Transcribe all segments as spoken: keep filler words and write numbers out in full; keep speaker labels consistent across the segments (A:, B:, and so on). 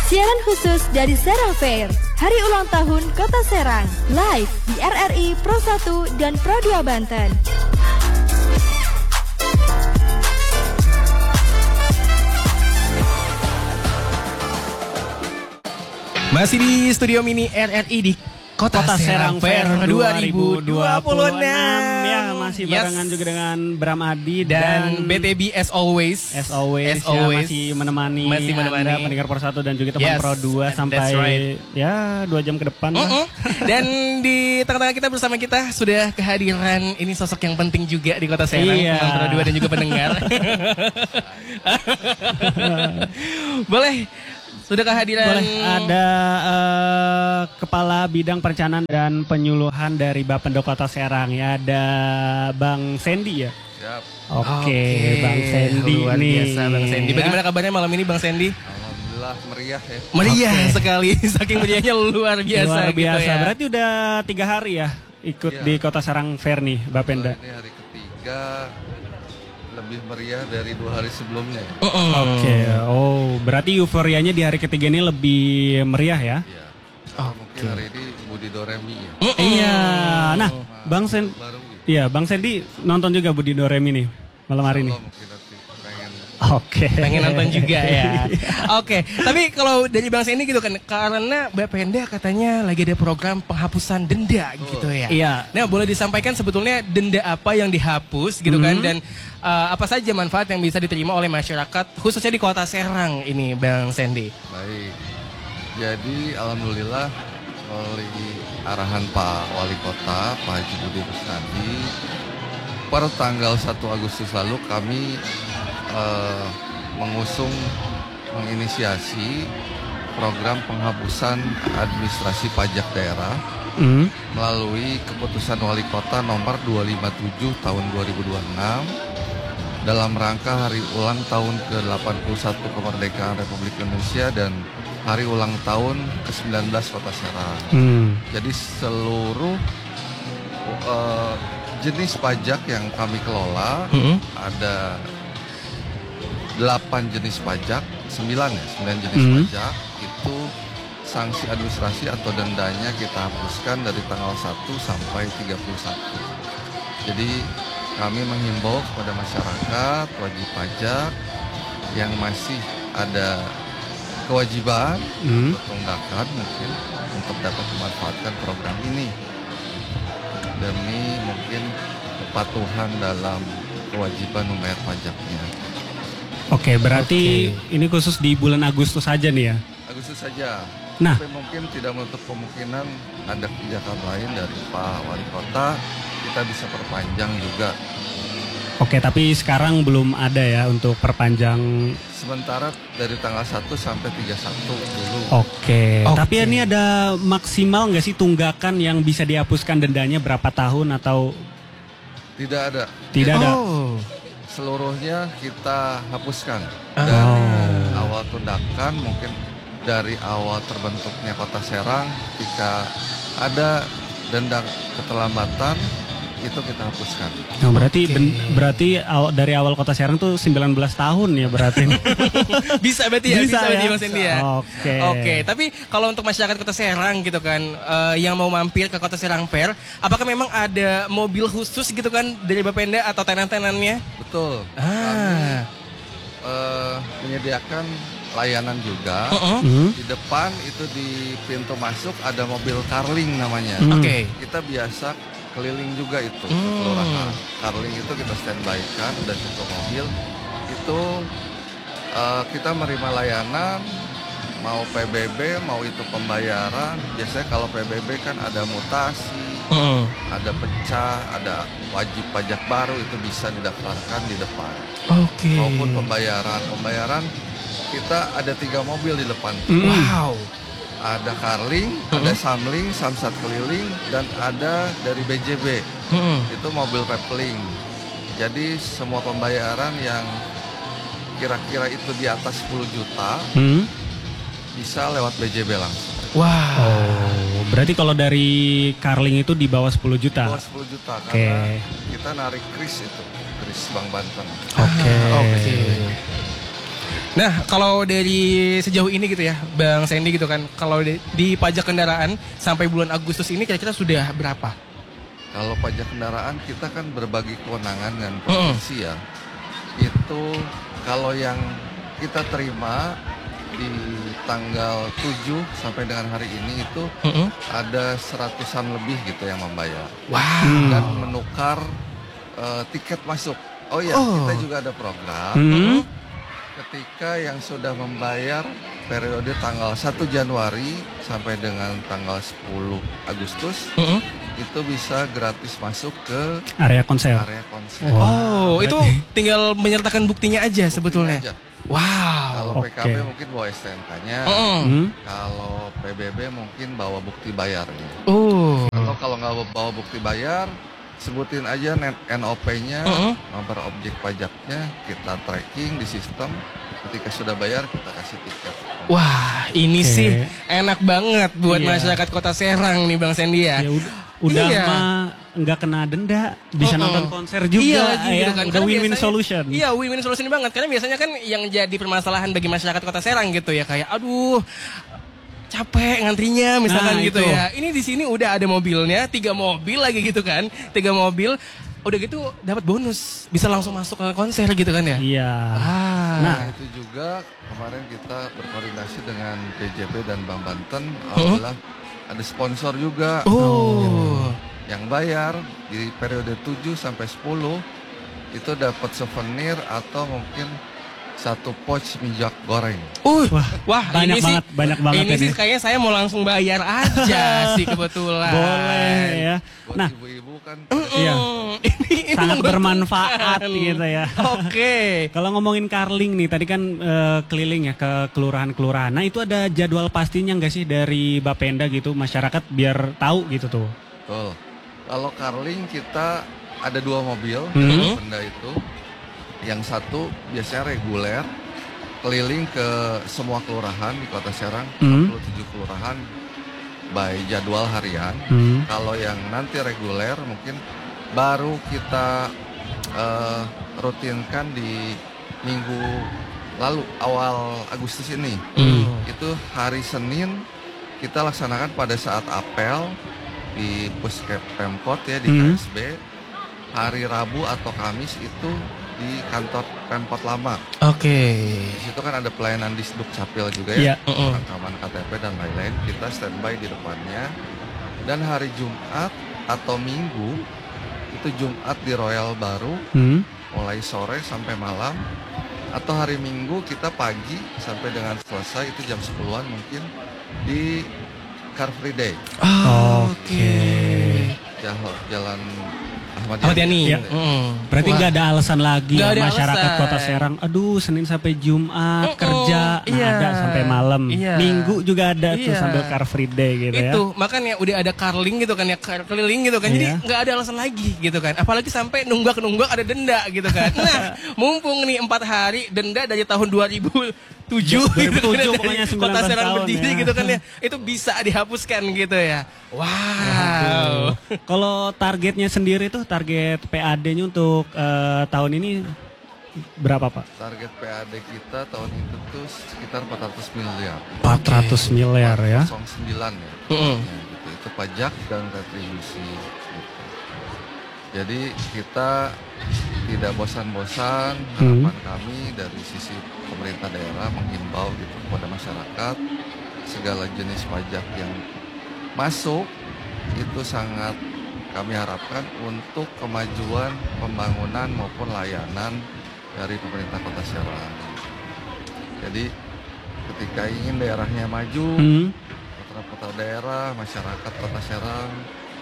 A: Siaran khusus dari Serang Fair, Hari Ulang Tahun Kota Serang, live di R R I Pro satu dan Pro dua Banten.
B: Masih di studio mini R R I di Kota, Kota Serang, Serang Fair dua ribu dua puluh enam.
C: Ya, masih barengan yes. juga dengan Bram Adi
B: dan, dan B T B as always.
C: As always,
B: as always.
C: Ya, masih menemani,
B: masih menemani
C: Anda pendengar Pro satu dan juga teman yes. Pro dua sampai right. ya dua jam ke depan.
B: Uh -uh. Dan di tengah-tengah kita bersama kita sudah kehadiran ini sosok yang penting juga di Kota Serang,
C: iya.
B: teman Pro dua dan juga pendengar. Boleh. Sudah kehadiran
C: Boleh, ada uh, Kepala Bidang Perencanaan dan Penyuluhan dari Bapendo Kota Serang ya, ada Bang Sandy ya.
D: Siap.
C: Oke, okay, Bang Sandy
B: luar
C: nih.
B: biasa Bang Sandy. Bagaimana kabarnya malam ini Bang Sandy?
D: Alhamdulillah meriah ya.
B: Meriah okay. sekali, saking meriahnya luar biasa.
C: Luar biasa.
B: Gitu ya.
C: Berarti udah tiga hari ya ikut ya. di Kota Serang Fair nih, Bapenda.
D: Ini hari ketiga. Lebih meriah dari dua hari sebelumnya.
C: Uh -uh. Oke, okay. oh berarti euforianya di hari ketiga ini lebih meriah ya?
D: Iya. Oh, mungkin hari ini Budi Doremi ya.
C: Uh -uh. Iya. Nah, Bang Sen, iya Bang Sandy nonton juga Budi Doremi nih malam hari ini. Oke. Okay.
B: Pengen nonton juga ya. Oke. Okay. Tapi kalau dari Bang Sandy gitu kan, karena Bapenda katanya lagi ada program penghapusan denda oh. gitu ya.
C: Iya.
B: Nah, boleh disampaikan sebetulnya denda apa yang dihapus gitu mm-hmm. kan, dan uh, apa saja manfaat yang bisa diterima oleh masyarakat khususnya di Kota Serang ini, Bang Sandy.
D: Baik. Jadi alhamdulillah oleh arahan Pak Wali Kota Pak Haji Budi Kusnadi pada tanggal satu Agustus lalu kami Uh, mengusung, menginisiasi program penghapusan administrasi pajak daerah mm. melalui keputusan Wali Kota nomor dua ratus lima puluh tujuh tahun dua ribu dua puluh enam dalam rangka hari ulang tahun ke delapan puluh satu kemerdekaan Republik Indonesia dan hari ulang tahun ke sembilan belas Kota Serang. Mm. Jadi seluruh uh, jenis pajak yang kami kelola mm-hmm. ada delapan jenis pajak, sembilan ya, sembilan jenis mm-hmm. pajak itu sanksi administrasi atau dendanya kita hapuskan dari tanggal satu sampai tiga puluh satu. Jadi kami menghimbau kepada masyarakat wajib pajak yang masih ada kewajiban mm-hmm. atau tunggakan mungkin untuk dapat memanfaatkan program ini demi mungkin kepatuhan dalam kewajiban membayar pajaknya.
C: Oke, berarti Oke. ini khusus di bulan Agustus saja nih ya?
D: Agustus saja.
C: Nah,
D: tapi mungkin tidak menutup kemungkinan ada kebijakan lain dari Pak Wali Kota, kita bisa perpanjang juga.
C: Oke, tapi sekarang belum ada ya untuk perpanjang.
D: Sementara dari tanggal satu sampai tiga puluh satu dulu.
C: Oke, Oke. Tapi ini ada maksimal nggak sih tunggakan yang bisa dihapuskan dendanya berapa tahun atau?
D: Tidak ada.
C: Tidak ada.
B: Oh.
D: Seluruhnya kita hapuskan
C: oh.
D: dari awal tunggakan, mungkin dari awal terbentuknya Kota Serang ketika ada denda keterlambatan itu kita hapuskan.
C: Nah, berarti okay. ben, berarti aw, dari awal Kota Serang tuh sembilan belas tahun ya berarti.
B: Bisa berarti ya, bisa, bisa ya. Mas Indi ya.
C: Oke.
B: Okay. Oke, okay. Tapi kalau untuk masyarakat Kota Serang gitu kan uh, yang mau mampir ke Kota Serang Fair, apakah memang ada mobil khusus gitu kan dari Bapenda atau tenan-tenannya?
D: Betul.
B: Ah.
D: Kami uh, menyediakan layanan juga.
B: Uh-uh.
C: Mm.
D: Di depan itu di pintu masuk ada mobil Carling namanya.
C: Mm.
B: Oke. Okay.
D: Kita biasa keliling juga itu
B: hmm.
D: ke kelurahan. Carling itu kita standby kan dan untuk mobil itu uh, kita menerima layanan mau P B B mau itu pembayaran. Biasanya kalau P B B kan ada mutasi, hmm. ada pecah, ada wajib pajak baru itu bisa didaftarkan di depan.
B: Oke. Okay.
D: Maupun pembayaran, pembayaran kita ada tiga mobil di depan.
B: Hmm. Wow.
D: Ada Carling, uh-huh. ada Samling, Samsat Keliling, dan ada dari B J B, uh-huh. itu mobil Pepling. Jadi semua pembayaran yang kira-kira itu di atas sepuluh juta, uh-huh. bisa lewat B J B langsung.
C: Wow. Oh, berarti kalau dari Carling itu di bawah sepuluh juta?
D: Di bawah sepuluh juta,
C: okay.
D: karena kita narik kris itu, kris Bank Banten.
C: Oke. Okay.
B: Oke. Okay. Nah, kalau dari sejauh ini gitu ya, Bang Sandy gitu kan, kalau di, di pajak kendaraan sampai bulan Agustus ini kira-kira sudah berapa?
D: Kalau pajak kendaraan kita kan berbagi kewenangan dengan provinsi ya. Itu kalau yang kita terima di tanggal tujuh sampai dengan hari ini itu
B: Mm-mm.
D: ada seratusan lebih gitu yang membayar.
B: Wow.
D: Dan menukar uh, tiket masuk. Oh iya,
B: Oh.
D: kita juga ada program.
C: Hmm.
D: Ketika yang sudah membayar periode tanggal satu Januari sampai dengan tanggal sepuluh Agustus
B: Mm-mm.
D: itu bisa gratis masuk ke
C: Area konser.
D: area konser.
B: Oh, itu
C: berarti-
B: tinggal menyertakan buktinya aja sebetulnya.
D: Aja.
B: Wow.
D: Kalau
C: Oke.
D: P K B mungkin bawa S T N K-nya,
B: Mm-mm.
C: Hmm.
D: kalau P B B mungkin bawa bukti bayarnya.
B: Oh.
D: Atau kalau nggak bawa bukti bayar, sebutin aja N O P-nya,
B: Mm-mm.
D: nomor objek pajaknya, kita tracking di sistem. Ketika sudah bayar, kita kasih tiket.
B: Wah, ini
C: Oke.
B: sih enak banget buat
C: Iya.
B: masyarakat Kota Serang nih Bang Sandy ya.
C: Ya udah, udah
B: Iya.
C: mah nggak kena denda, bisa
B: Mm-mm.
C: nonton konser juga
B: Iya lagi
C: ya.
B: gitu kan.
C: Udah
B: Karena
C: win-win
B: biasanya-
C: solution.
B: Iya, win-win solution banget. Karena biasanya kan yang jadi permasalahan bagi masyarakat Kota Serang gitu ya, kayak aduh capek ngantrinya misalkan
C: Nah,
B: gitu
C: itu.
B: ya. Ini di sini udah ada mobilnya, tiga mobil lagi gitu kan. Tiga mobil udah gitu dapat bonus, bisa langsung masuk ke konser gitu kan ya.
C: Iya.
B: Ah.
C: Nah,
D: Nah, itu juga kemarin kita berkoordinasi dengan P J P dan Bank Banten. Alhamdulillah ada sponsor juga.
B: Oh.
D: Yang bayar di periode tujuh sampai sepuluh itu dapat souvenir atau mungkin satu pouch minyak goreng.
B: Uh,
C: Wah,
B: wah,
C: banyak
B: ini
C: banget,
B: sih,
C: banyak banget
B: ini
C: ini.
B: sih kayaknya saya mau langsung bayar aja sih kebetulan.
C: boleh ya.
D: Buat
C: Nah,
D: ibu-ibu kan
C: iya.
B: Hmm, ini, ini
C: Sangat bermanfaat
B: menguntungkan.
C: gitu ya.
B: Oke.
C: Kalau ngomongin carling nih, tadi kan eh, keliling ya ke kelurahan-kelurahan. Nah, itu ada jadwal pastinya nggak sih dari Bapenda gitu, masyarakat biar tahu gitu tuh.
D: betul. Kalau carling kita ada dua mobil
C: Hmm.
D: benda itu. Yang satu biasanya reguler keliling ke semua kelurahan di Kota Serang,
C: Hmm.
D: empat puluh tujuh kelurahan by jadwal harian.
C: Hmm.
D: Kalau yang nanti reguler mungkin baru kita eh, rutinkan di minggu lalu awal Agustus ini.
B: Hmm.
D: Itu hari Senin kita laksanakan pada saat apel di Puskep Pemkot ya di
C: Hmm.
D: K S B. Hari Rabu atau Kamis itu di kantor Pemkot lama.
B: Oke.
D: Di situ kan ada pelayanan di Sduk Capil juga
C: Iya.
D: ya,
B: Mm-mm.
D: rekaman K T P dan lain-lain. Kita standby di depannya. Dan hari Jumat atau Minggu itu Jumat di Royal Baru,
C: Hmm.
D: mulai sore sampai malam. Atau hari Minggu kita pagi sampai dengan selesai itu jam sepuluhan mungkin di Car Free Day.
B: Oh,
C: Oke.
D: Jalan, jalan Ahmad
B: Ahmad Yani.
C: Iya.
B: Mm.
C: Berarti
B: Wah.
C: nggak ada alasan lagi
B: Nggak
C: ya,
B: ada
C: masyarakat
B: alasan.
C: Kota Serang. Aduh, Senin sampai Jumat
B: Mm-mm,
C: kerja, nah
B: iya.
C: ada sampai malam.
B: Iya.
C: Minggu juga ada tuh
B: Iya.
C: sambil Car Free Day gitu ya.
B: Itu makanya udah ada carling gitu kan ya, car keliling gitu kan. Jadi
C: Iya.
B: nggak ada alasan lagi gitu kan. Apalagi sampai nunggak-nunggak ada denda gitu kan. Nah, mumpung nih empat hari denda dari tahun dua ribu tujuh
C: dua ribu tujuh
B: gitu kan,
C: pokoknya
B: dari
C: sembilan
B: Kota
C: belas
B: Serang
C: tahun
B: berdiri
C: ya.
B: gitu kan ya. Itu bisa dihapuskan gitu ya. Wow.
C: Aduh. Kalau targetnya sendiri tuh target P A D-nya untuk eh, tahun ini berapa Pak?
D: Target P A D kita tahun itu tuh sekitar empat ratus miliar.
C: empat ratus miliar ya.
D: nol sembilan ya.
B: Mm-mm.
D: Ya, gitu. Itu pajak dan retribusi. Gitu. Jadi kita tidak bosan-bosan, harapan kami dari sisi pemerintah daerah menghimbau gitu kepada masyarakat segala jenis pajak yang masuk itu sangat kami harapkan untuk kemajuan pembangunan maupun layanan dari pemerintah Kota Serang. Jadi ketika ingin daerahnya maju,
C: Hmm.
D: putra-putra daerah, masyarakat Kota Serang,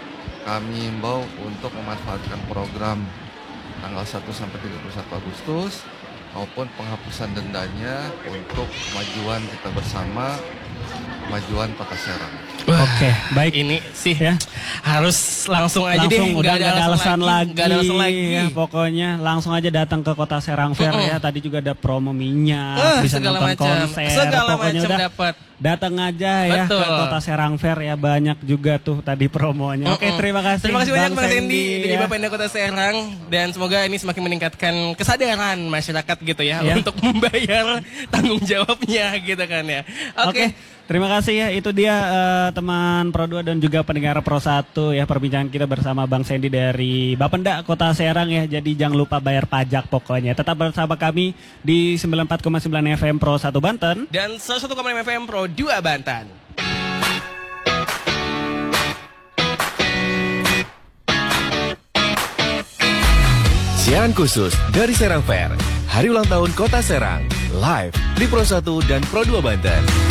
D: kami himbau untuk memanfaatkan program tanggal satu sampai tiga puluh satu Agustus maupun penghapusan dendanya untuk kemajuan kita bersama, kemajuan Kota Serang.
B: Wah,
C: Oke, baik.
B: Ini sih
C: Ya.
B: harus langsung aja
C: Langsung
B: deh,
C: udah nggak ada alasan lagi,
B: nggak ada alasan lagi.
C: ya, pokoknya langsung aja datang ke Kota Serang Fair
B: Mm-mm.
C: ya. Tadi juga ada promo minyak,
B: Eh,
C: bisa
B: segala
C: nonton
B: macam,
C: konser,
B: segala
C: pokoknya
B: macam
C: udah
B: dapat.
C: datang aja ya
B: Betul.
C: ke Kota Serang Fair ya, banyak juga tuh tadi promonya. Oke, terima kasih.
B: Terima kasih banyak Bang Sandy dari
C: ya.
B: Bapenda Kota Serang, dan semoga ini semakin meningkatkan kesadaran masyarakat gitu ya,
C: Ya.
B: untuk membayar tanggung jawabnya gitu kan ya. Oke.
C: Oke, terima kasih ya. Itu dia eh, teman Pro dua dan juga pendengar Pro satu ya, perbincangan kita bersama Bang Sandy dari Bapenda Kota Serang ya. Jadi jangan lupa bayar pajak pokoknya. Tetap bersama kami di sembilan puluh empat koma sembilan F M Pro satu Banten.
B: Dan seratus satu koma enam F M Pro dua Banten.
E: Siaran khusus dari Serang Fair, Hari Ulang Tahun Kota Serang, live di Pro satu dan Pro dua Banten.